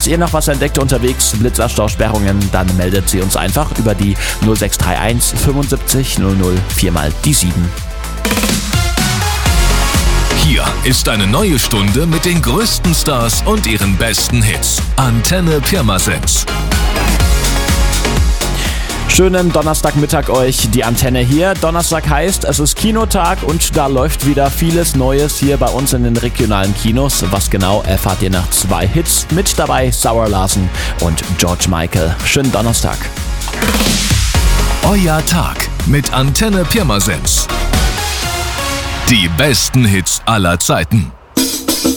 ihr noch was entdeckt unterwegs, Blitzerstausperrungen, dann meldet sie uns einfach über die 0631 75 00 4 mal die 7. Hier ist eine neue Stunde mit den größten Stars und ihren besten Hits. Antenne Pirmasens. Schönen Donnerstagmittag euch, die Antenne hier. Donnerstag heißt, es ist Kinotag und da läuft wieder vieles Neues hier bei uns in den regionalen Kinos. Was genau, erfahrt ihr nach 2 Hits. Mit dabei Sour Larsen und George Michael. Schönen Donnerstag. Euer Tag mit Antenne Pirmasens. Die besten Hits aller Zeiten.